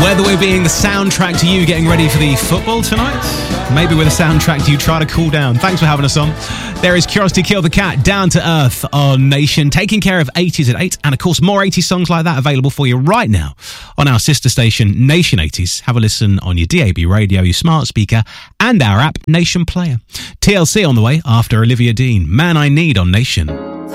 Whether we're being the soundtrack to you getting ready for the football tonight, maybe we're the soundtrack to you try to cool down. Thanks for having us on. There is Curiosity Kill the Cat, Down to Earth on Nation, taking care of 80s at 8. And of course, more 80s songs like that available for you right now on our sister station, Nation 80s. Have a listen on your DAB radio, your smart speaker, and our app, Nation Player. TLC on the way after Olivia Dean. Man I Need on Nation.